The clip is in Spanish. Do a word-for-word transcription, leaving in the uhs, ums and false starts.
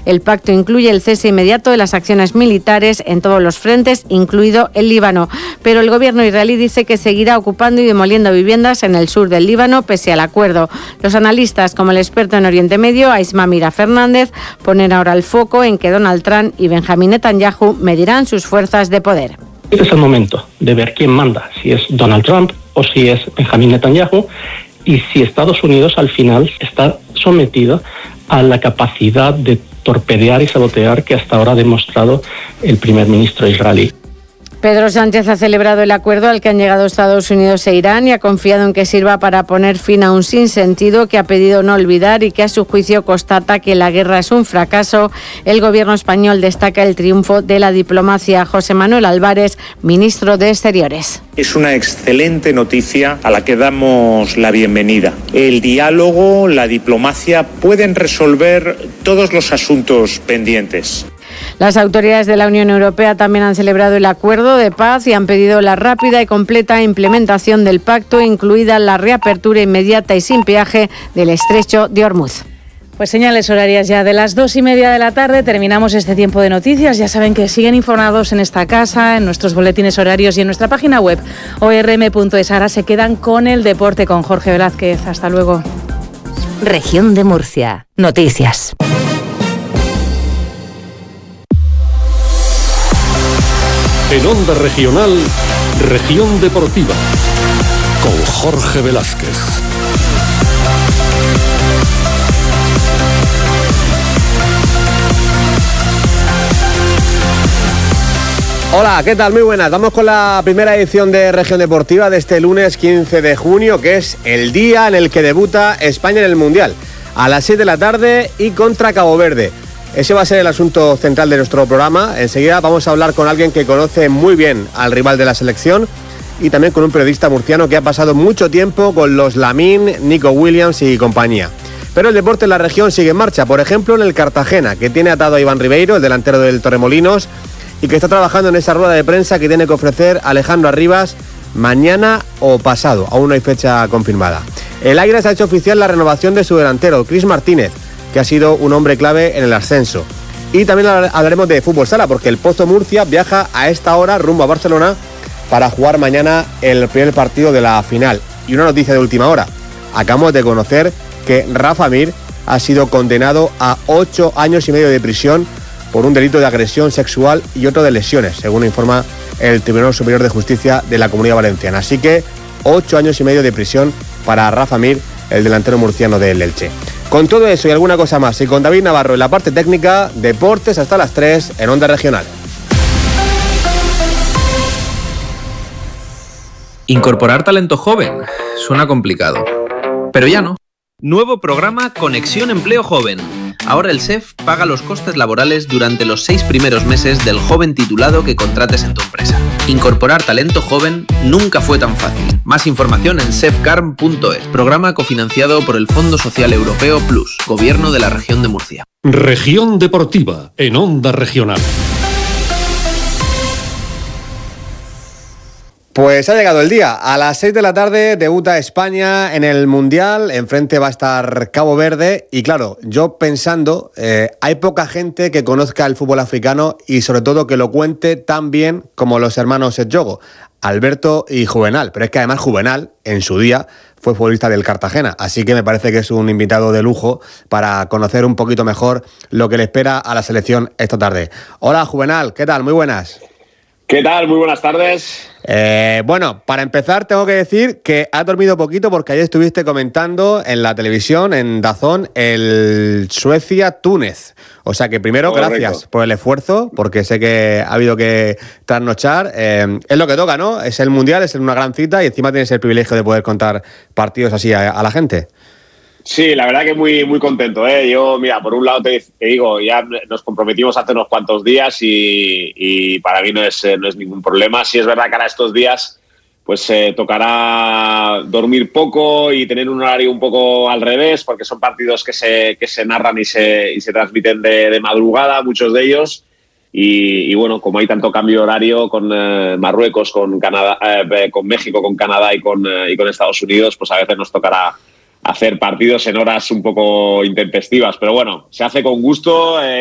El pacto incluye el cese inmediato de las acciones militares en todos los frentes, incluido el Líbano. Pero el gobierno israelí dice que seguirá ocupando y demoliendo viviendas en el sur del Líbano pese al acuerdo. Los analistas, como el experto en Oriente Medio, Aisma Mira Fernández, ponen ahora el foco en que Donald Trump y Benjamín Netanyahu medirán sus fuerzas de poder. Este es el momento de ver quién manda, si es Donald Trump o si es Benjamín Netanyahu, y si Estados Unidos al final está sometido a la capacidad de torpedear y sabotear que hasta ahora ha demostrado el primer ministro israelí. Pedro Sánchez ha celebrado el acuerdo al que han llegado Estados Unidos e Irán y ha confiado en que sirva para poner fin a un sinsentido que ha pedido no olvidar y que a su juicio constata que la guerra es un fracaso. El gobierno español destaca el triunfo de la diplomacia. José Manuel Álvarez, ministro de Exteriores. Es una excelente noticia a la que damos la bienvenida. El diálogo, la diplomacia pueden resolver todos los asuntos pendientes. Las autoridades de la Unión Europea también han celebrado el acuerdo de paz y han pedido la rápida y completa implementación del pacto, incluida la reapertura inmediata y sin peaje del estrecho de Hormuz. Pues señales horarias ya de las dos y media de la tarde. Terminamos este tiempo de noticias. Ya saben que siguen informados en esta casa, en nuestros boletines horarios y en nuestra página web o r m punto es. Ahora se quedan con el deporte con Jorge Velázquez. Hasta luego. Región de Murcia. Noticias. En Onda Regional, Región Deportiva, con Jorge Velázquez. Hola, ¿qué tal? Muy buenas. Vamos con la primera edición de Región Deportiva de este lunes quince de junio, que es el día en el que debuta España en el Mundial. A las seis de la tarde y contra Cabo Verde. Ese va a ser el asunto central de nuestro programa. Enseguida vamos a hablar con alguien que conoce muy bien al rival de la selección y también con un periodista murciano que ha pasado mucho tiempo con los Lamín, Nico Williams y compañía. Pero el deporte en la región sigue en marcha. Por ejemplo, en el Cartagena, que tiene atado a Iván Ribeiro, el delantero del Torremolinos, y que está trabajando en esa rueda de prensa que tiene que ofrecer Alejandro Arribas mañana o pasado. Aún no hay fecha confirmada. El Águilas ha hecho oficial la renovación de su delantero, Cris Martínez, que ha sido un hombre clave en el ascenso. Y también hablaremos de fútbol sala, porque el Pozo Murcia viaja a esta hora rumbo a Barcelona para jugar mañana el primer partido de la final. Y una noticia de última hora. Acabamos de conocer que Rafa Mir ha sido condenado a ocho años y medio de prisión por un delito de agresión sexual y otro de lesiones, según informa el Tribunal Superior de Justicia de la Comunidad Valenciana. Así que ocho años y medio de prisión para Rafa Mir, el delantero murciano del Elche. Con todo eso y alguna cosa más, y con David Navarro en la parte técnica, deportes hasta las tres en Onda Regional. Incorporar talento joven suena complicado, pero ya no. Nuevo programa Conexión Empleo Joven. Ahora el S E F paga los costes laborales durante los seis primeros meses del joven titulado que contrates en tu empresa. Incorporar talento joven nunca fue tan fácil. Más información en sefcarm punto es. Programa cofinanciado por el Fondo Social Europeo Plus, Gobierno de la Región de Murcia. Región Deportiva, en Onda Regional. Pues ha llegado el día. A las seis de la tarde debuta España en el Mundial. Enfrente va a estar Cabo Verde. Y claro, yo pensando, eh, hay poca gente que conozca el fútbol africano y sobre todo que lo cuente tan bien como los hermanos Edjogo, Alberto y Juvenal. Pero es que además Juvenal, en su día, fue futbolista del Cartagena. Así que me parece que es un invitado de lujo para conocer un poquito mejor lo que le espera a la selección esta tarde. Hola Juvenal, ¿qué tal? Muy buenas. ¿Qué tal? Muy buenas tardes. Eh, bueno, para empezar tengo que decir que has dormido poquito porque ayer estuviste comentando en la televisión, en DAZN, el Suecia-Túnez. O sea que primero, Correcto. Gracias por el esfuerzo, porque sé que ha habido que trasnochar. Eh, es lo que toca, ¿no? Es el Mundial, es una gran cita y encima tienes el privilegio de poder contar partidos así a, a la gente. Sí, la verdad que muy, muy contento, ¿eh? Yo, mira, por un lado te, te digo, ya nos comprometimos hace unos cuantos días y, y para mí no es, no es ningún problema. Sí es verdad que ahora estos días pues eh, tocará dormir poco y tener un horario un poco al revés, porque son partidos que se, que se narran y se, y se transmiten de, de madrugada, muchos de ellos. Y, y bueno, como hay tanto cambio de horario con eh, Marruecos, con Canadá, eh, con México, con Canadá y con, eh, y con Estados Unidos, pues a veces nos tocará hacer partidos en horas un poco intempestivas, pero bueno, se hace con gusto. Eh,